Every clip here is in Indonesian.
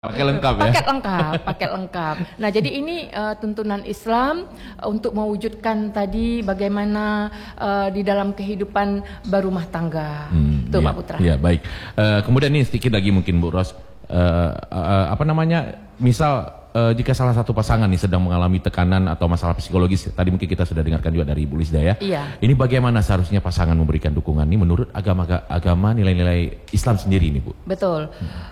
Pakai lengkap ya. Paket lengkap. Nah, jadi ini tuntunan Islam untuk mewujudkan tadi bagaimana di dalam kehidupan berumah tangga. Itu Iya, Pak Putra. Iya, baik. Kemudian ini sedikit lagi mungkin Bu Ros, apa namanya? Misal jika salah satu pasangan nih sedang mengalami tekanan atau masalah psikologis, tadi mungkin kita sudah dengarkan juga dari Bu Lisda ya. Iya. Ini bagaimana seharusnya pasangan memberikan dukungan ini menurut agama nilai-nilai Islam sendiri ini Bu? Betul.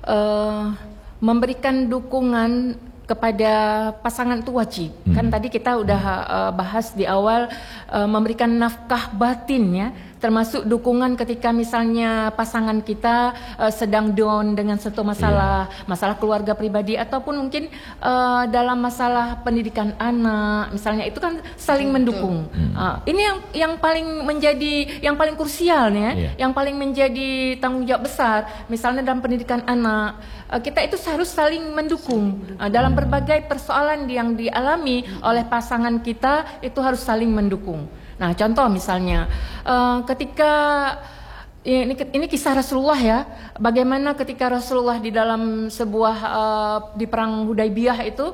Memberikan dukungan kepada pasangan itu wajib. Kan tadi kita udah bahas di awal memberikan nafkah batin ya, termasuk dukungan ketika misalnya pasangan kita sedang down dengan satu masalah, masalah keluarga pribadi ataupun mungkin dalam masalah pendidikan anak, misalnya itu kan saling mendukung. Ini yang paling krusial ya, yang paling menjadi tanggung jawab besar. Misalnya dalam pendidikan anak, kita itu harus saling mendukung dalam berbagai persoalan yang dialami oleh pasangan kita, itu harus saling mendukung. Nah, contoh misalnya ketika ini kisah Rasulullah ya, bagaimana ketika Rasulullah di dalam sebuah di perang Hudaybiyah itu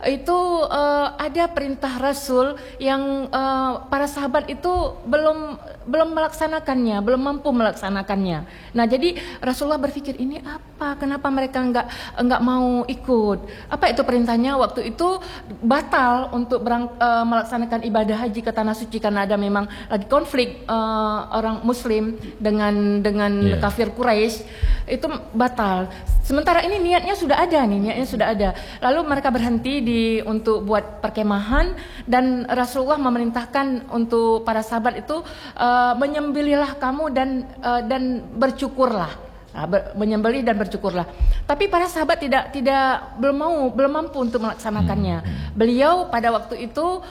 ada perintah Rasul yang para sahabat itu belum melaksanakannya, belum mampu melaksanakannya. Nah, jadi Rasulullah berpikir ini apa? Kenapa mereka enggak mau ikut? Apa itu perintahnya? Waktu itu batal untuk melaksanakan ibadah haji ke tanah suci karena ada memang lagi konflik orang Muslim dengan kafir Quraisy, itu batal. Sementara ini niatnya sudah ada. Lalu mereka berhenti untuk buat perkemahan dan Rasulullah memerintahkan untuk para sahabat itu menyembelihlah kamu dan bercukurlah. Menyembelih dan bercukurlah. Tapi para sahabat belum mampu untuk melaksanakannya. Beliau pada waktu itu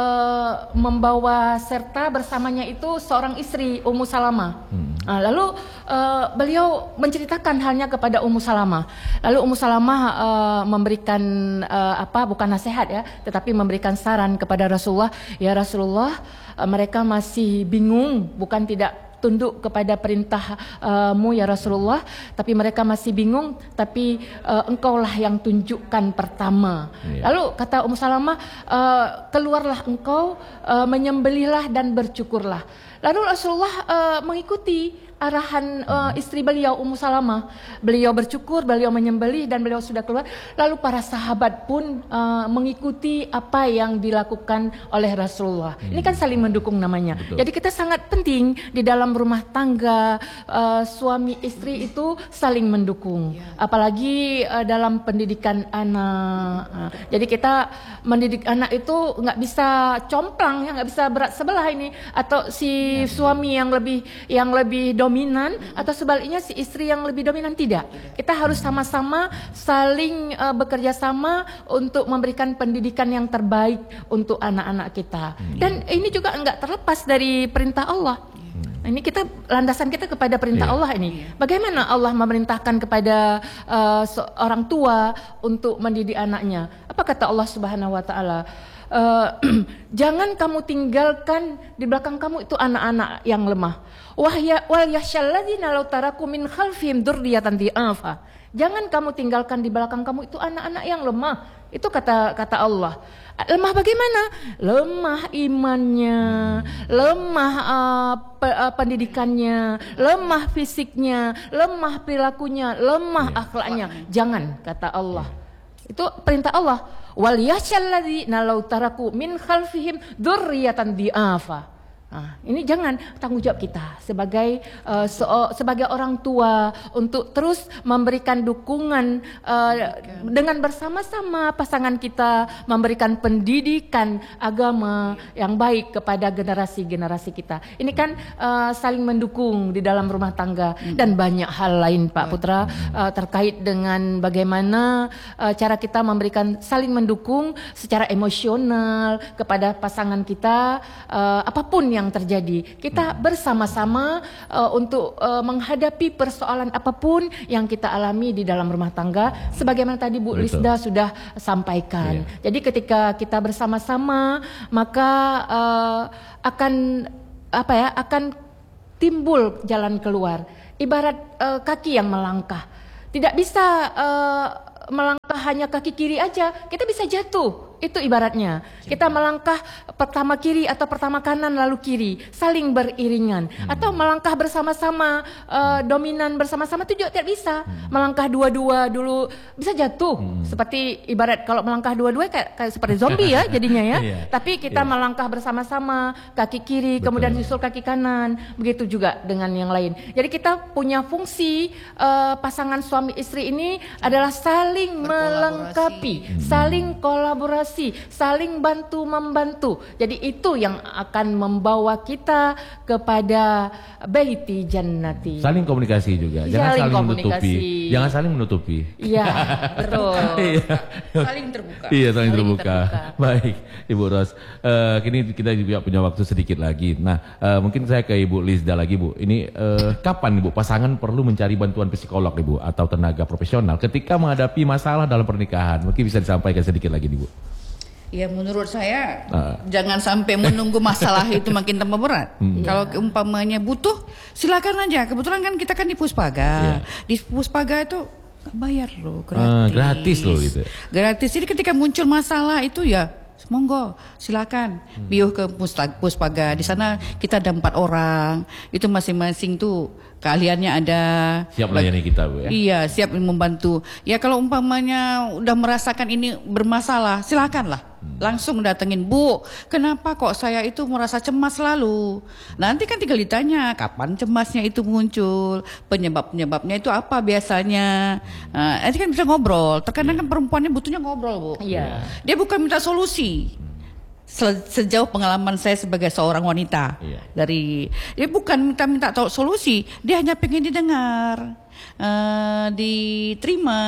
membawa serta bersamanya itu seorang istri, Ummu Salamah. Lalu beliau menceritakan halnya kepada Ummu Salamah. Lalu Ummu Salamah memberikan bukan nasihat ya, tetapi memberikan saran kepada Rasulullah. Ya Rasulullah, mereka masih bingung, bukan tidak tunduk kepada perintahmu ya Rasulullah, tapi mereka masih bingung, tapi engkaulah yang tunjukkan pertama. Lalu kata Ummu Salamah, keluarlah engkau, menyembelihlah dan bercukurlah. Lalu Rasulullah mengikuti arahan istri beliau Ummu Salamah. Beliau bercukur, beliau menyembelih dan beliau sudah keluar. Lalu para sahabat pun mengikuti apa yang dilakukan oleh Rasulullah. Ini kan saling mendukung namanya. Betul. Jadi kita sangat penting di dalam rumah tangga suami istri itu saling mendukung. Apalagi dalam pendidikan anak. Jadi kita mendidik anak itu nggak bisa complang, ya nggak bisa berat sebelah ini, atau si suami yang lebih dominan atau sebaliknya si istri yang lebih dominan, tidak. Kita harus sama-sama saling bekerja sama untuk memberikan pendidikan yang terbaik untuk anak-anak kita. Dan ini juga enggak terlepas dari perintah Allah. Ini landasan kita kepada perintah Allah ini. Bagaimana Allah memerintahkan kepada orang tua untuk mendidik anaknya? Apa kata Allah Subhanahu wa taala? Jangan kamu tinggalkan di belakang kamu itu anak-anak yang lemah. Wal yasyalladzina law taraku min khalfihim dzurriyyatan dhi'afa. Jangan kamu tinggalkan di belakang kamu itu anak-anak yang lemah. Itu kata Allah. Lemah bagaimana? Lemah imannya, lemah pendidikannya, lemah fisiknya, lemah perilakunya, lemah akhlaknya. Jangan, kata Allah. Itu perintah Allah. Wal yasyalladzina law taraku min khalfihim dzurriyyatan dhi'afa. Nah, ini jangan, tanggung jawab kita sebagai orang tua untuk terus memberikan dukungan dengan bersama-sama pasangan kita, memberikan pendidikan agama yang baik kepada generasi-generasi kita. Ini kan saling mendukung di dalam rumah tangga dan banyak hal lain Pak Putra terkait dengan bagaimana cara kita memberikan saling mendukung secara emosional kepada pasangan kita, apapun yang terjadi. Kita bersama-sama untuk menghadapi persoalan apapun yang kita alami di dalam rumah tangga, sebagaimana tadi Bu Lisda sudah sampaikan. Jadi ketika kita bersama-sama, maka akan timbul jalan keluar. Ibarat kaki yang melangkah. Tidak bisa melangkah hanya kaki kiri aja, kita bisa jatuh. Itu ibaratnya. Kita melangkah pertama kiri atau pertama kanan lalu kiri, saling beriringan. Atau melangkah bersama-sama, dominan bersama-sama itu juga tidak bisa. Melangkah dua-dua dulu bisa jatuh. Seperti ibarat kalau melangkah dua-dua kayak seperti zombie ya jadinya ya. Tapi kita melangkah bersama-sama, kaki kiri, kemudian susul kaki kanan. Begitu juga dengan yang lain. Jadi kita punya fungsi pasangan suami istri ini adalah saling melengkapi, saling kolaborasi, saling bantu-membantu. Jadi itu yang akan membawa kita kepada baiti jannati. Saling komunikasi juga, jangan saling menutupi. Jangan saling menutupi. Iya, betul. Saling terbuka. Iya, saling terbuka. Baik, Ibu Ros. Kini kita juga punya waktu sedikit lagi. Nah, mungkin saya ke Ibu Lizda lagi, Bu. Ini kapan Ibu pasangan perlu mencari bantuan psikolog, Ibu, atau tenaga profesional ketika menghadapi masalah dalam pernikahan? Mungkin bisa disampaikan sedikit lagi, Bu. Ya menurut saya jangan sampai menunggu masalah itu makin tambah berat. Kalau umpamanya butuh, silakan aja. Kebetulan kan kita kan di Puspaga. Di Puspaga itu bayar loh, gratis. Gratis loh gitu. Gratis. Jadi ketika muncul masalah itu ya monggo silakan biuh ke Puspaga. Di sana kita ada 4 orang. Itu masing-masing tuh keahliannya ada. Siap melayani kita, Bu ya. Iya, siap membantu. Ya kalau umpamanya udah merasakan ini bermasalah, silakanlah. Langsung datengin, Bu, kenapa kok saya itu merasa cemas selalu? Nanti kan tinggal ditanya, kapan cemasnya itu muncul? Penyebab-penyebabnya itu apa biasanya? Nanti kan bisa ngobrol. Terkadang kan perempuannya butuhnya ngobrol, Bu. Iya. Dia bukan minta solusi. Sejauh pengalaman saya sebagai seorang wanita, dia bukan minta solusi, dia hanya pengen didengar, diterima,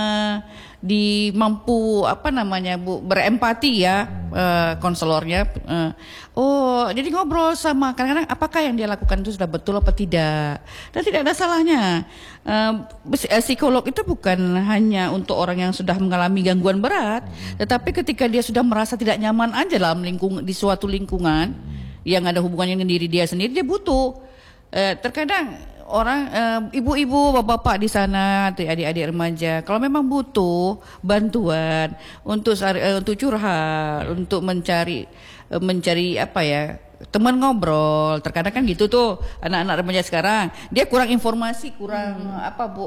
mampu Bu, berempati ya, konselornya. Jadi ngobrol sama, kadang-kadang apakah yang dia lakukan itu sudah betul apa tidak, dan tidak ada salahnya. Psikolog itu bukan hanya untuk orang yang sudah mengalami gangguan berat, tetapi ketika dia sudah merasa tidak nyaman aja dalam di suatu lingkungan yang ada hubungannya dengan diri dia sendiri, dia butuh. Terkadang orang ibu-ibu, bapak-bapak di sana, adik-adik remaja, kalau memang butuh bantuan untuk curhat, untuk mencari apa ya, teman ngobrol. Terkadang kan gitu tuh anak-anak remaja sekarang, dia kurang informasi, kurang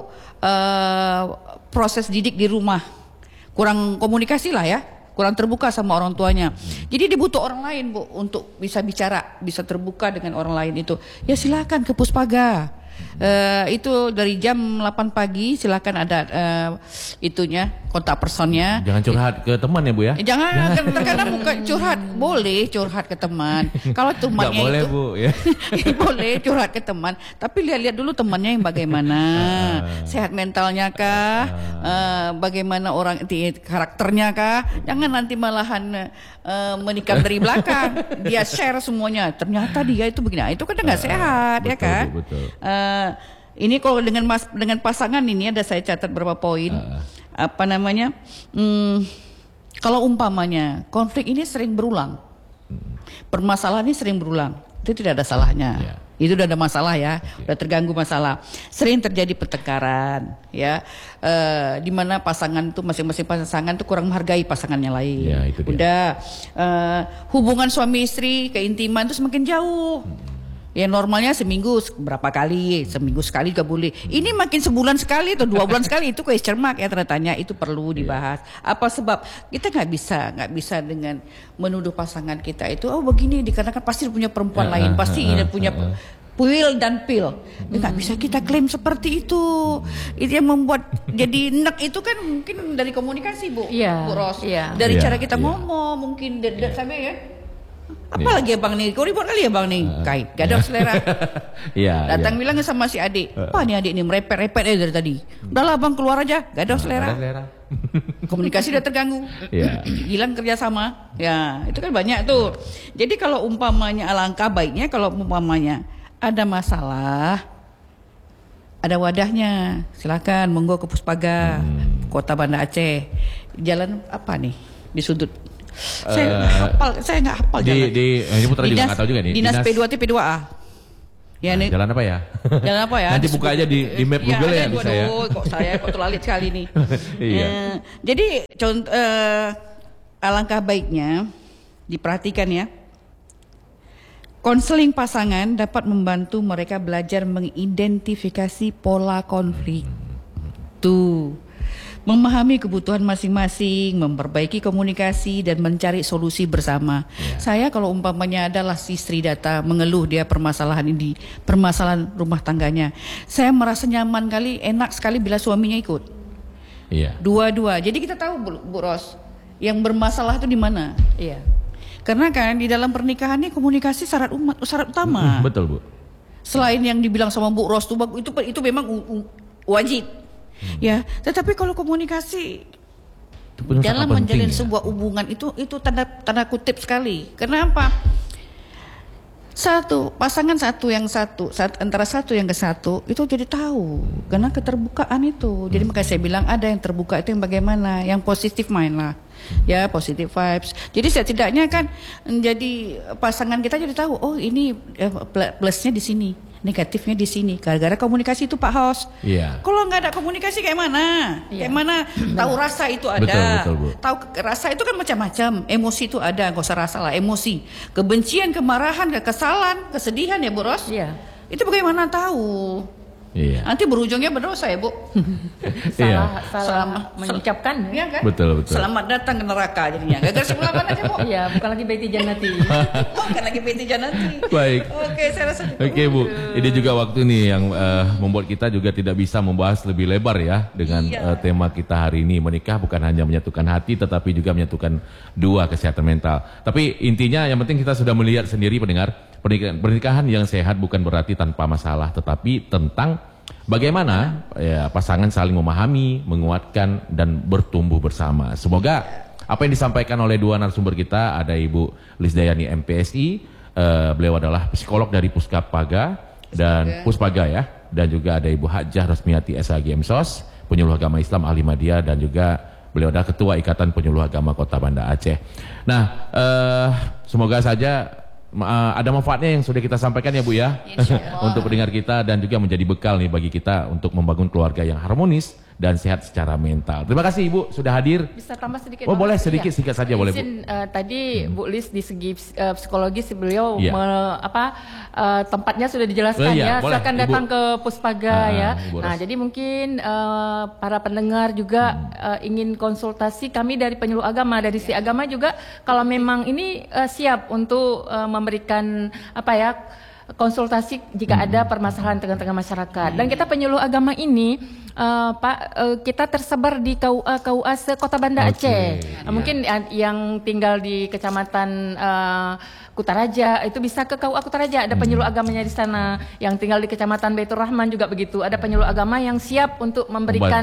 proses didik di rumah, kurang komunikasi lah ya, kurang terbuka sama orang tuanya. Jadi dia butuh orang lain, Bu, untuk bisa bicara, bisa terbuka dengan orang lain itu. Ya silakan ke Puspaga. Itu dari jam 8 pagi silakan ada itunya, kontak personnya. Jangan curhat ke teman ya, Bu ya. Jangan. Terkadang bukan curhat, boleh curhat ke teman. Kalau temannya nggak boleh, itu Bu ya. boleh curhat ke teman, tapi lihat-lihat dulu temannya yang bagaimana, sehat mentalnya kah, bagaimana orang karakternya kah. Jangan nanti malahan menikam dari belakang, dia share semuanya, ternyata dia itu begini. Itu kan nggak sehat, betul, ya kan. Betul. Ini kalau dengan pasangan ini ada saya catat beberapa poin. Kalau umpamanya konflik ini sering berulang, permasalahan ini sering berulang, itu tidak ada salahnya. Itu udah ada masalah ya, udah terganggu masalah. Sering terjadi pertengkaran ya, di mana pasangan itu masing-masing pasangan itu kurang menghargai pasangannya lain. Ya, itu dia. Udah hubungan suami istri, keintiman itu semakin jauh. Ya normalnya seminggu berapa kali, seminggu sekali juga boleh. Ini makin sebulan sekali atau 2 bulan sekali, itu question mark ya, ternyata itu perlu dibahas. Apa sebab? Kita nggak bisa dengan menuduh pasangan kita itu begini, dikarenakan pasti punya perempuan lain, pasti punya pil dan pil. Nggak bisa kita klaim seperti itu. Itu yang membuat jadi enek itu kan mungkin dari komunikasi, Bu. Bu Ros. Dari cara kita ngomong mungkin sampai ya. Apalagi abang nih, kau ribut kali ya bang nih, gak ada selera. Datang bilang sama si adik, apa nih adik nih merepet-repet aja dari tadi. Udahlah bang keluar aja, gak ada selera. Komunikasi udah terganggu, hilang kerjasama. Ya itu kan banyak tuh. Jadi kalau umpamanya alangkah baiknya kalau umpamanya ada masalah, ada wadahnya, silakan monggo ke Puspaga, Kota Banda Aceh. Jalan apa nih di sudut? Saya nggak hafal jalan. Di Putra juga nggak tahu juga nih. Dinas P2T P2A. Ya, jalan apa ya? Jalan apa ya? Nanti buka aja di map Google ya bisa ya. Kok saya terlalit sekali nih. Iya. Jadi contoh alangkah baiknya diperhatikan ya. Konseling pasangan dapat membantu mereka belajar mengidentifikasi pola konflik. Tuh. Memahami kebutuhan masing-masing, memperbaiki komunikasi dan mencari solusi bersama. Saya kalau umpamanya adalah si istri datang mengeluh dia permasalahan rumah tangganya, saya merasa nyaman kali, enak sekali bila suaminya ikut. Iya. Dua-dua. Jadi kita tahu Bu Ros, yang bermasalah itu di mana. Iya. Karena kan di dalam pernikahan ini komunikasi syarat utama. Betul, Bu. Selain yang dibilang sama Bu Ros itu memang wajib. Ya, tetapi kalau komunikasi dalam menjalin sebuah hubungan itu tanda kutip sekali. Kenapa? Pasangan antara satu yang ke satu itu jadi tahu karena keterbukaan itu. Jadi makanya saya bilang ada yang terbuka itu yang bagaimana, yang positive mind lah. Ya, positive vibes. Jadi setidaknya kan jadi pasangan kita jadi tahu, oh ini plusnya di sini, negatifnya di sini. Gara-gara komunikasi itu Pak Hos. Iya. Kalau nggak ada komunikasi kayak mana? Iya. Kayak mana? Tahu rasa itu ada. Betul, Bu. Tahu rasa itu kan macam-macam. Emosi itu ada, nggak usah rasa lah. Emosi, kebencian, kemarahan, kekesalan, kesedihan ya Bu Ros. Iya. Itu bagaimana tahu? Iya. Nanti berujungnya berdosa ya Bu. salah mengucapkan. Iya kan? Betul. Selamat datang ke neraka jadinya. Gagal sebelah mana aja Bu? Iya, bukan lagi Baiti Jannati. Bukan lagi Baiti Jannati. Baik. Oke, saya rasa. Oke, Bu, ini juga waktu nih yang membuat kita juga tidak bisa membahas lebih lebar ya dengan tema kita hari ini. Menikah bukan hanya menyatukan hati tetapi juga menyatukan dua kesehatan mental. Tapi intinya yang penting kita sudah melihat sendiri pendengar, pernikahan yang sehat bukan berarti tanpa masalah tetapi tentang bagaimana ya, pasangan saling memahami, menguatkan dan bertumbuh bersama. Semoga apa yang disampaikan oleh dua narasumber kita, ada Ibu Lisdayani MPSI, beliau adalah psikolog dari Puspaga ya, dan juga ada Ibu Hajah Rosmiati SAG MSOS, penyuluh agama Islam ahli Madya, dan juga beliau adalah Ketua Ikatan Penyuluh Agama Kota Banda Aceh. Nah, semoga saja ada manfaatnya yang sudah kita sampaikan ya Bu ya, untuk pendengar kita dan juga menjadi bekal nih bagi kita untuk membangun keluarga yang harmonis dan sehat secara mental. Terima kasih Ibu sudah hadir. Bisa tambah sedikit? Oh boleh sedikit saja boleh Bu. Tadi Bu Lis di segi psikologis beliau tempatnya sudah dijelaskan ya. Silakan datang ke Puspaga ya. Nah jadi mungkin para pendengar juga ingin konsultasi kami dari penyuluh agama, dari si agama juga kalau memang ini siap untuk memberikan konsultasi jika ada permasalahan tengah-tengah masyarakat. Dan kita penyuluh agama ini kita tersebar di KUA se-Kota Banda Aceh. Mungkin yang tinggal di Kecamatan Kutaraja itu bisa ke KUA Kutaraja, ada penyuluh agamanya di sana. Yang tinggal di Kecamatan Baitur Rahman juga begitu, ada penyuluh agama yang siap untuk memberikan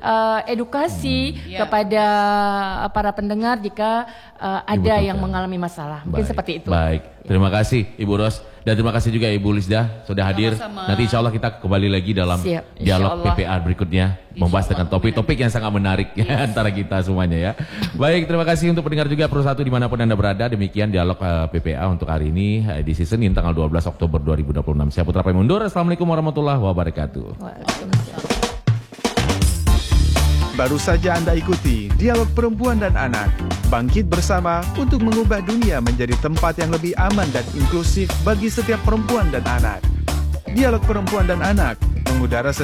edukasi kepada para pendengar jika ada yang mengalami masalah. Mungkin seperti itu. Baik, terima kasih Ibu Ros. Dan terima kasih juga Ibu Lisda sudah hadir. Sama-sama. Nanti insya Allah kita kembali lagi dalam dialog PPA berikutnya. Membahas dengan topik-topik yang sangat menarik ya, antara kita semuanya ya. Baik, terima kasih untuk pendengar juga Pro 1 dimanapun Anda berada. Demikian dialog PPA untuk hari ini di Senin tanggal 12 Oktober 2026. Saya Putra Paimundur. Assalamualaikum warahmatullahi wabarakatuh. Waalaikumsalam. Baru saja Anda ikuti Dialog Perempuan dan Anak. Bangkit bersama untuk mengubah dunia menjadi tempat yang lebih aman dan inklusif bagi setiap perempuan dan anak. Dialog Perempuan dan Anak mengudara